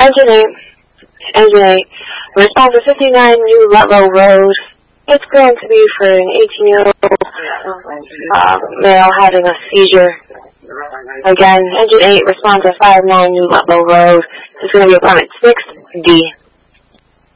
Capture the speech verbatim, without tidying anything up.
Engine eight. Engine eight. Response to fifty-nine New Ludlow Road. It's going to be for an eighteen-year-old uh, male having a seizure. Again, Engine eight, response to five nine New Ludlow Road. It's going to be upon at six D.